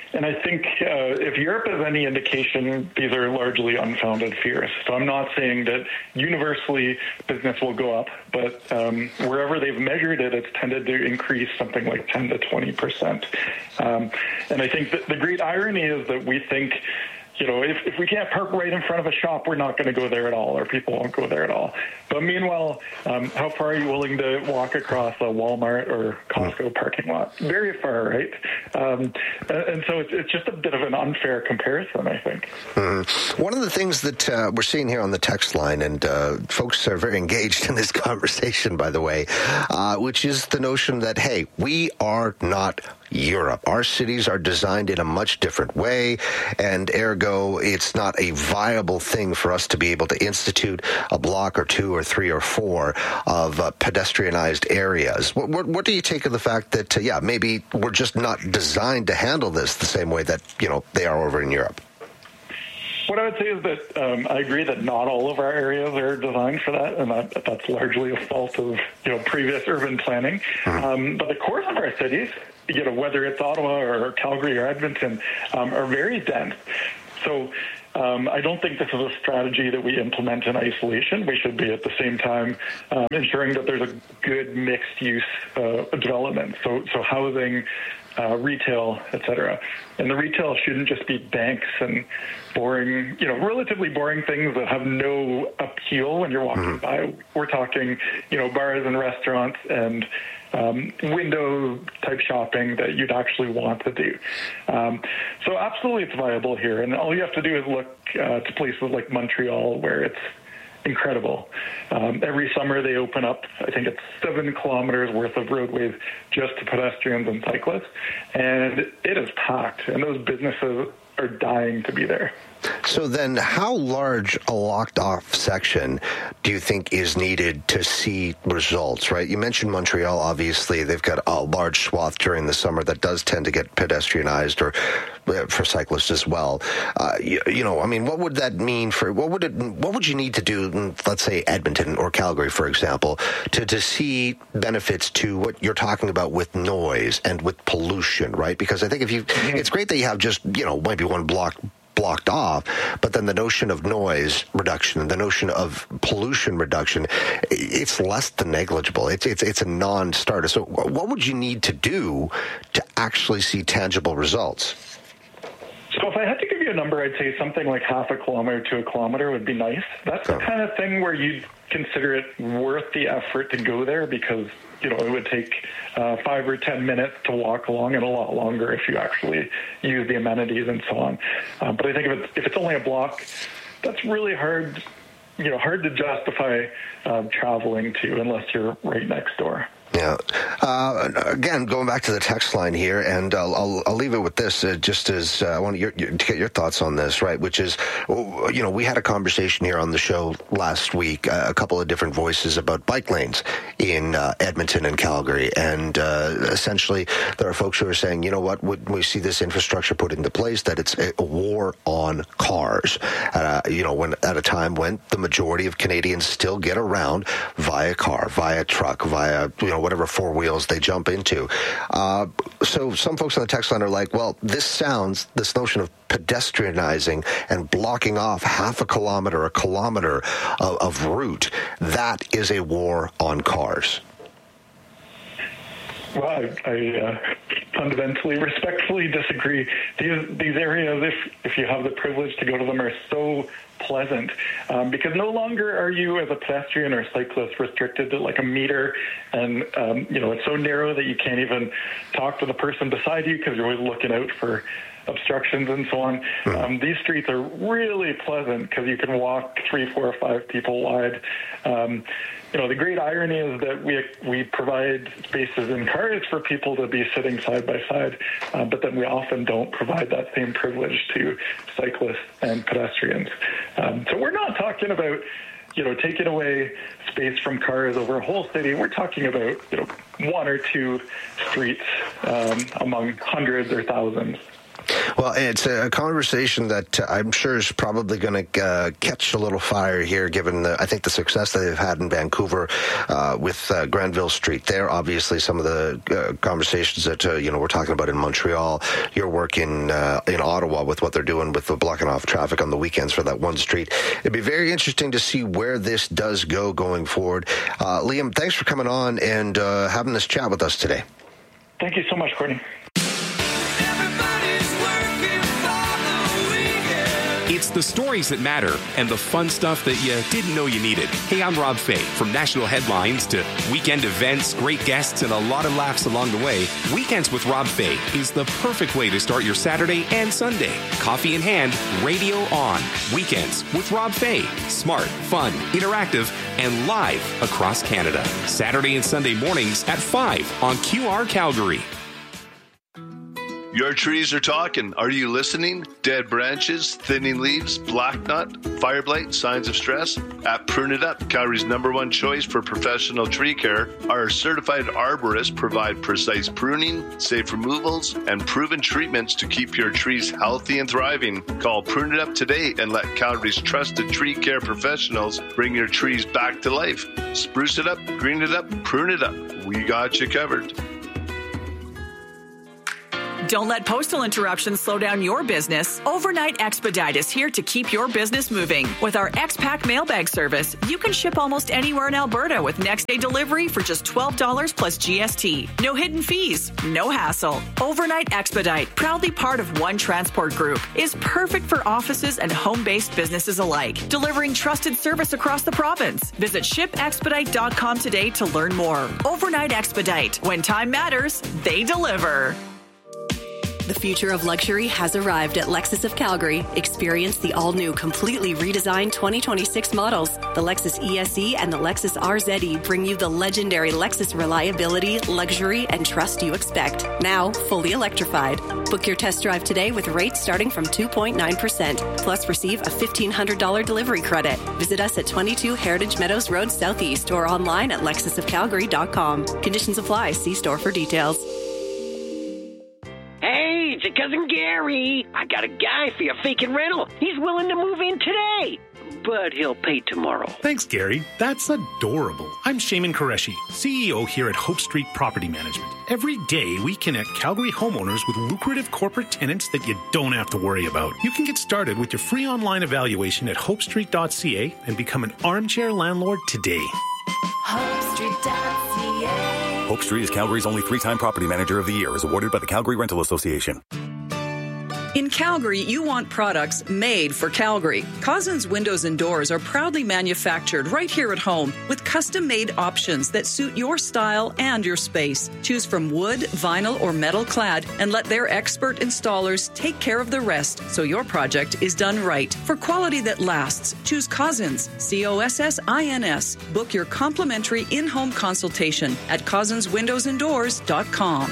and I think uh, if Europe is any indication, these are largely unfounded fears. So I'm not saying that universally business will go up, but um, wherever they've measured it, it's tended to increase something like ten to twenty percent. Um, and I think that the great irony is that we think, you know, if, if we can't park right in front of a shop, we're not going to go there at all, or people won't go there at all. But meanwhile, um, how far are you willing to walk across a Walmart or Costco parking lot? Very far, right? Um, and, and so it's, it's just a bit of an unfair comparison, I think. Mm. One of the things that uh, we're seeing here on the text line, and uh, folks are very engaged in this conversation, by the way, uh, which is the notion that, hey, we are not Europe. Our cities are designed in a much different way, and ergo, it's not a viable thing for us to be able to institute a block or two or three or four of uh, pedestrianized areas. What, what, what do you take of the fact that, uh, yeah, maybe we're just not designed to handle this the same way that, you know, they are over in Europe? What I would say is that um, I agree that not all of our areas are designed for that, and that, that's largely a fault of, you know, previous urban planning. Mm-hmm. Um, but the core of our cities, you know, whether it's Ottawa or Calgary or Edmonton, um, are very dense. So um, I don't think this is a strategy that we implement in isolation. We should be at the same time um, ensuring that there's a good mixed use uh, development. So, so housing, Uh, retail, et cetera. And the retail shouldn't just be banks and boring, you know, relatively boring things that have no appeal when you're walking mm-hmm. by. We're talking, you know, bars and restaurants and um, window-type shopping that you'd actually want to do. Um, so absolutely it's viable here. And all you have to do is look uh, to places like Montreal, where it's incredible. Um, every summer they open up, I think it's seven kilometers worth of roadways just to pedestrians and cyclists. And it is packed, and those businesses are dying to be there. So then how large a locked-off section do you think is needed to see results, right? You mentioned Montreal, obviously. They've got a large swath during the summer that does tend to get pedestrianized, or for cyclists as well. Uh, you, you know, I mean, what would that mean for, what would it, what would you need to do in, let's say, Edmonton or Calgary, for example, to, to see benefits to what you're talking about with noise and with pollution, right? Because I think if you, mm-hmm. it's great that you have just, you know, maybe one block blocked off, but then the notion of noise reduction, the notion of pollution reduction, it's less than negligible. It's it's it's a non-starter. So what would you need to do to actually see tangible results? So if I had to give you a number, I'd say something like half a kilometer to a kilometer would be nice. That's the kind of thing where you'd consider it worth the effort to go there, because, you know, it would take uh, five or ten minutes to walk along, and a lot longer if you actually use the amenities and so on. Um, but I think if it's, if it's only a block, that's really hard, you know, hard to justify um, traveling to unless you're right next door. Yeah. Uh, again, going back to the text line here, and I'll, I'll, I'll leave it with this, uh, just as uh, I want your, your, to get your thoughts on this, right, which is, you know, we had a conversation here on the show last week, uh, a couple of different voices about bike lanes in uh, Edmonton and Calgary, and uh, essentially there are folks who are saying, you know what, when we see this infrastructure put into place, that it's a war on cars, uh, you know, when at a time when the majority of Canadians still get around via car, via truck, via, you know, whatever four wheels they jump into. Uh, so some folks on the text line are like, well, this sounds, this notion of pedestrianizing and blocking off half a kilometer, a kilometer of, of route, that is a war on cars. Well, I, I uh, fundamentally, respectfully disagree. These these areas, if if you have the privilege to go to them, are so pleasant um, because no longer are you as a pedestrian or cyclist restricted to like a meter, and um, you know, it's so narrow that you can't even talk to the person beside you because you're always looking out for obstructions and so on. Mm-hmm. Um, these streets are really pleasant because you can walk three, four, or five people wide. Um, you know, the great irony is that we we provide spaces in cars for people to be sitting side by side, uh, but then we often don't provide that same privilege to cyclists and pedestrians. Um, so we're not talking about, you know, taking away space from cars over a whole city. We're talking about, you know, one or two streets um, among hundreds or thousands. Well, it's a conversation that uh, I'm sure is probably going to uh, catch a little fire here, given the, I think the success that they've had in Vancouver uh, with uh, Granville Street. There, obviously, some of the uh, conversations that uh, you know we're talking about in Montreal, your work in uh, in Ottawa with what they're doing with the blocking off traffic on the weekends for that one street. It'd be very interesting to see where this does go going forward. Uh, Liam, thanks for coming on and uh, having this chat with us today. Thank you so much, Courtney. It's the stories that matter and the fun stuff that you didn't know you needed. Hey, I'm Rob Fay. From national headlines to weekend events, great guests, and a lot of laughs along the way, Weekends with Rob Fay is the perfect way to start your Saturday and Sunday. Coffee in hand, radio on. Weekends with Rob Fay. Smart, fun, interactive, and live across Canada. Saturday and Sunday mornings at five on Q R Calgary. Your trees are talking. Are you listening? Dead branches, thinning leaves, black knot, fire blight, signs of stress? At Prune It Up, Calgary's number one choice for professional tree care, our certified arborists provide precise pruning, safe removals, and proven treatments to keep your trees healthy and thriving. Call Prune It Up today and let Calgary's trusted tree care professionals bring your trees back to life. Spruce it up, green it up, prune it up. We got you covered. Don't let postal interruptions slow down your business. Overnight Expedite is here to keep your business moving. With our X-Pack mailbag service, you can ship almost anywhere in Alberta with next-day delivery for just twelve dollars plus G S T. No hidden fees, no hassle. Overnight Expedite, proudly part of One Transport Group, is perfect for offices and home-based businesses alike, delivering trusted service across the province. Visit ship expedite dot com today to learn more. Overnight Expedite. When time matters, they deliver. The future of luxury has arrived at Lexus of Calgary. Experience the all-new, completely redesigned twenty twenty-six models. The Lexus E S E and the Lexus R Z E bring you the legendary Lexus reliability, luxury, and trust you expect. Now, fully electrified. Book your test drive today with rates starting from two point nine percent. Plus, receive a fifteen hundred dollars delivery credit. Visit us at twenty-two Heritage Meadows Road Southeast or online at lexus of calgary dot com. Conditions apply. See store for details. Hey, it's your cousin Gary. I got a guy for your vacant rental. He's willing to move in today, but he'll pay tomorrow. Thanks, Gary. That's adorable. I'm Shaman Qureshi, C E O here at Hope Street Property Management. Every day, we connect Calgary homeowners with lucrative corporate tenants that you don't have to worry about. You can get started with your free online evaluation at hope street dot c a and become an armchair landlord today. hope street dot c a Hope Street is Calgary's only three-time Property Manager of the Year, is awarded by the Calgary Rental Association. In Calgary, you want products made for Calgary. Cousins Windows and Doors are proudly manufactured right here at home with custom-made options that suit your style and your space. Choose from wood, vinyl, or metal clad and let their expert installers take care of the rest so your project is done right. For quality that lasts, choose Cousins, C O S S I N S. Book your complimentary in-home consultation at cousins windows and doors dot com.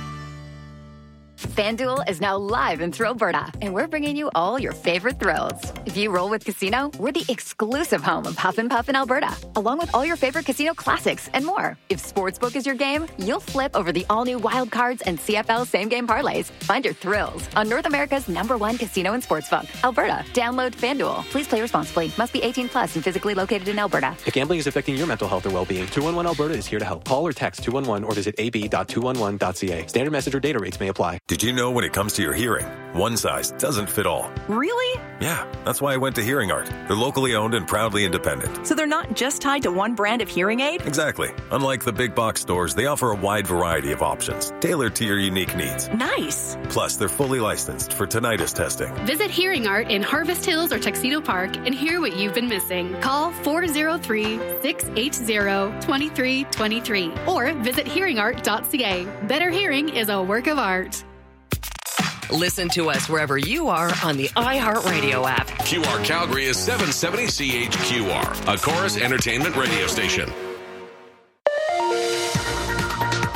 FanDuel is now live in Thrillberta, and we're bringing you all your favorite thrills. If you roll with Casino, we're the exclusive home of Huff and Puff in Alberta, along with all your favorite casino classics and more. If Sportsbook is your game, you'll flip over the all-new Wild Cards and C F L same-game parlays. Find your thrills on North America's number one casino and sportsbook, Alberta. Download FanDuel. Please play responsibly. Must be eighteen plus and physically located in Alberta. If gambling is affecting your mental health or well-being, two one one Alberta is here to help. Call or text two one one or visit a b dot two one one dot c a. Standard message or data rates may apply. Did you know when it comes to your hearing, one size doesn't fit all? Really? Yeah, that's why I went to Hearing Art. They're locally owned and proudly independent. So they're not just tied to one brand of hearing aid? Exactly. Unlike the big box stores, they offer a wide variety of options, tailored to your unique needs. Nice. Plus, they're fully licensed for tinnitus testing. Visit Hearing Art in Harvest Hills or Tuxedo Park and hear what you've been missing. Call four oh three, six eight zero, two three two three or visit hearing art dot c a. Better hearing is a work of art. Listen to us wherever you are on the iHeartRadio app. Q R Calgary is seven seventy C H Q R, a Chorus Entertainment radio station. From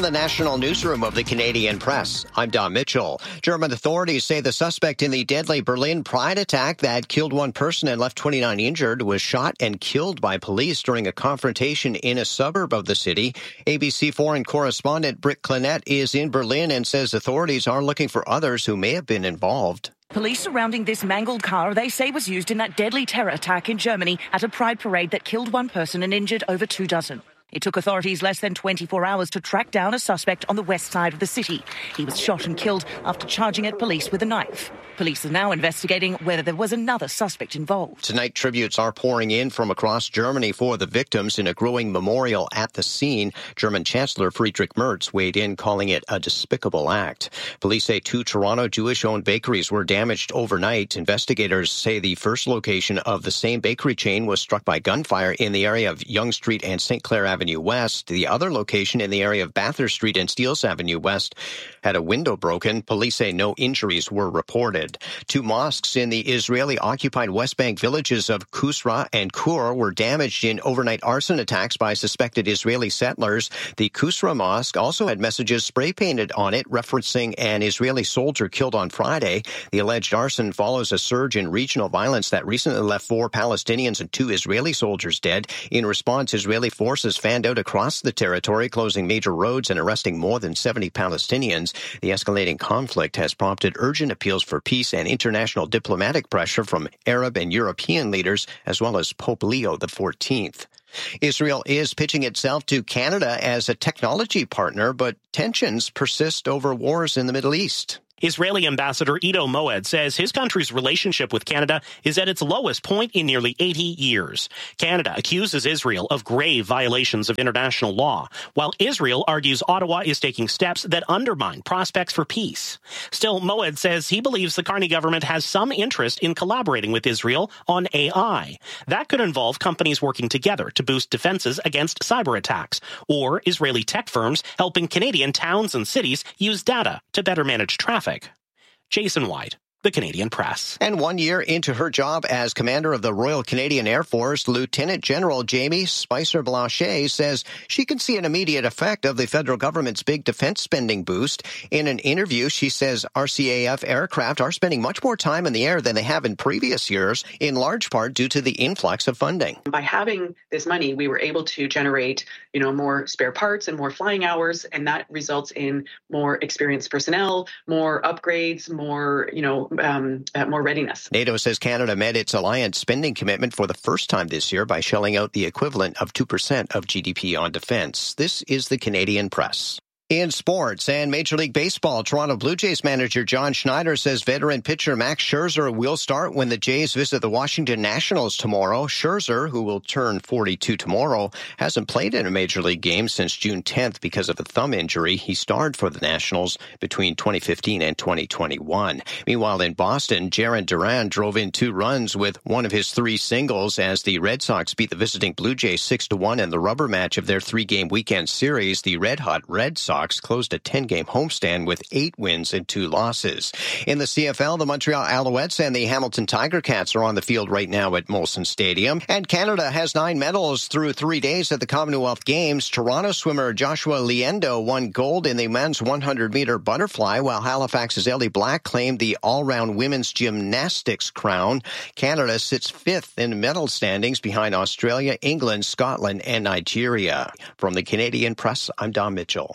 the national newsroom of the Canadian Press, I'm Don Mitchell. German authorities say the suspect in the deadly Berlin Pride attack that killed one person and left twenty-nine injured was shot and killed by police during a confrontation in a suburb of the city. A B C foreign correspondent Britt Clinette is in Berlin and says authorities are looking for others who may have been involved. Police surrounding this mangled car they say was used in that deadly terror attack in Germany at a pride parade that killed one person and injured over two dozen. It took authorities less than twenty-four hours to track down a suspect on the west side of the city. He was shot and killed after charging at police with a knife. Police are now investigating whether there was another suspect involved. Tonight, tributes are pouring in from across Germany for the victims in a growing memorial at the scene. German Chancellor Friedrich Merz weighed in, calling it a despicable act. Police say two Toronto Jewish-owned bakeries were damaged overnight. Investigators say the first location of the same bakery chain was struck by gunfire in the area of Yonge Street and Saint Clair Avenue West. The other location in the area of Bathurst Street and Steeles Avenue West had a window broken. Police say no injuries were reported. Two mosques in the Israeli-occupied West Bank villages of Kusra and Kur were damaged in overnight arson attacks by suspected Israeli settlers. The Kusra mosque also had messages spray-painted on it referencing an Israeli soldier killed on Friday. The alleged arson follows a surge in regional violence that recently left four Palestinians and two Israeli soldiers dead. In response, Israeli forces fanned out across the territory, closing major roads and arresting more than seventy Palestinians. The escalating conflict has prompted urgent appeals for peace and international diplomatic pressure from Arab and European leaders, as well as Pope Leo the fourteenth. Israel is pitching itself to Canada as a technology partner, but tensions persist over wars in the Middle East. Israeli Ambassador Ido Moed says his country's relationship with Canada is at its lowest point in nearly eighty years. Canada accuses Israel of grave violations of international law, while Israel argues Ottawa is taking steps that undermine prospects for peace. Still, Moed says he believes the Carney government has some interest in collaborating with Israel on A I. That could involve companies working together to boost defenses against cyber attacks, or Israeli tech firms helping Canadian towns and cities use data to better manage traffic. Jason White, The Canadian Press. And one year into her job as commander of the Royal Canadian Air Force, Lieutenant General Jamie Spicer-Blanchet says she can see an immediate effect of the federal government's big defense spending boost. In an interview, she says R C A F aircraft are spending much more time in the air than they have in previous years, in large part due to the influx of funding. By having this money, we were able to generate, you know, more spare parts and more flying hours, and that results in more experienced personnel, more upgrades, more, you know, Um, uh, more readiness. NATO says Canada met its alliance spending commitment for the first time this year by shelling out the equivalent of two percent of G D P on defense. This is the Canadian Press. In sports and Major League Baseball, Toronto Blue Jays manager John Schneider says veteran pitcher Max Scherzer will start when the Jays visit the Washington Nationals tomorrow. Scherzer, who will turn forty-two tomorrow, hasn't played in a Major League game since June tenth because of a thumb injury. He starred for the Nationals between twenty fifteen and twenty twenty-one. Meanwhile, in Boston, Jarren Duran drove in two runs with one of his three singles as the Red Sox beat the visiting Blue Jays six to one in the rubber match of their three-game weekend series. The red-hot Red Sox closed a ten-game homestand with eight wins and two losses. In the C F L, the Montreal Alouettes and the Hamilton Tiger Cats are on the field right now at Molson Stadium. And Canada has nine medals through three days at the Commonwealth Games. Toronto swimmer Joshua Liendo won gold in the men's one hundred meter butterfly, while Halifax's Ellie Black claimed the all-round women's gymnastics crown. Canada sits fifth in medal standings behind Australia, England, Scotland, and Nigeria. From the Canadian Press, I'm Don Mitchell.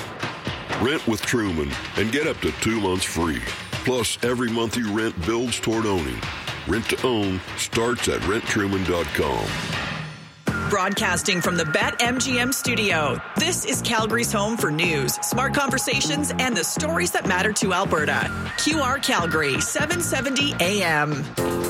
Rent with Truman and get up to two months free. Plus, every month you rent builds toward owning. Rent to own starts at rent truman dot com. Broadcasting from the BetMGM studio, this is Calgary's home for news, smart conversations, and the stories that matter to Alberta. Q R Calgary, seven seventy A M.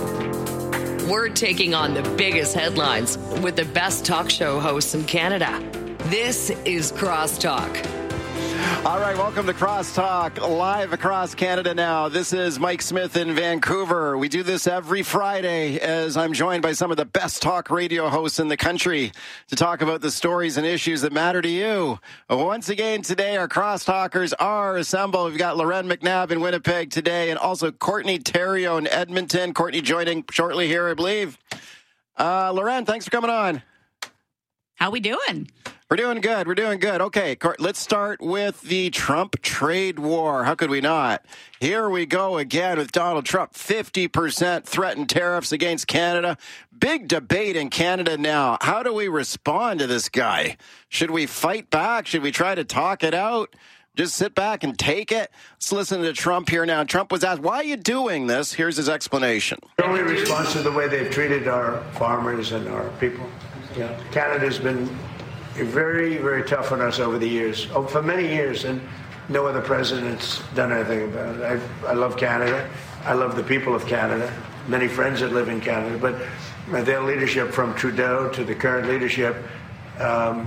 We're taking on the biggest headlines with the best talk show hosts in Canada. This is Crosstalk. All right, welcome to Crosstalk, live across Canada now. This is Mike Smith in Vancouver. We do this every Friday as I'm joined by some of the best talk radio hosts in the country to talk about the stories and issues that matter to you. Once again, today our Crosstalkers are assembled. We've got Loren McNabb in Winnipeg today and also Courtney Theriault in Edmonton. Courtney joining shortly here, I believe. Uh, Loren, thanks for coming on. How we doing? We're doing good. We're doing good. Okay, let's start with the Trump trade war. How could we not? Here we go again with Donald Trump. fifty percent threatened tariffs against Canada. Big debate in Canada now. How do we respond to this guy? Should we fight back? Should we try to talk it out? Just sit back and take it? Let's listen to Trump here now. Trump was asked, why are you doing this? Here's his explanation. The only response to the way they've treated our farmers and our people. Yeah. Canada's been very, very tough on us over the years, oh, for many years, and no other president's done anything about it. I, I love Canada. I love the people of Canada. Many friends that live in Canada, but their leadership from Trudeau to the current leadership, um,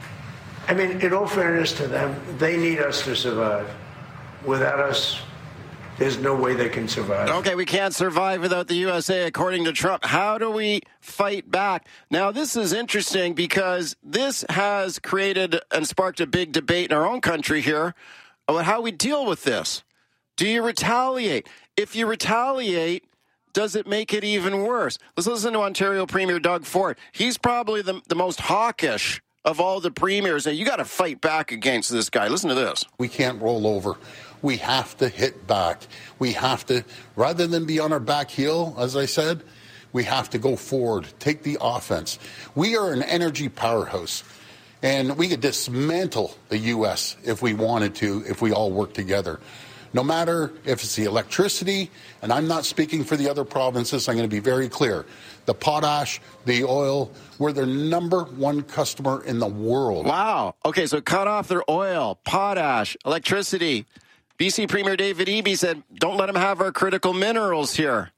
I mean, in all fairness to them, they need us to survive. Without us, there's no way they can survive. Okay, we can't survive without the U S A, according to Trump. How do we fight back? Now, this is interesting because this has created and sparked a big debate in our own country here about how we deal with this. Do you retaliate? If you retaliate, does it make it even worse? Let's listen to Ontario Premier Doug Ford. He's probably the, the most hawkish of all the premiers, and you got to fight back against this guy. Listen to this. We can't roll over. We have to hit back. We have to, rather than be on our back heel, as I said, we have to go forward, take the offense. We are an energy powerhouse, and we could dismantle the U S if we wanted to, if we all work together. No matter if it's the electricity, and I'm not speaking for the other provinces, I'm going to be very clear. The potash, the oil, we're their number one customer in the world. Wow. Okay, so cut off their oil, potash, electricity. B C Premier David Eby said, don't let them have our critical minerals here.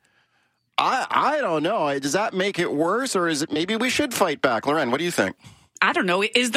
I I don't know. Does that make it worse, or is it maybe we should fight back? Loren, what do you think? I don't know. Is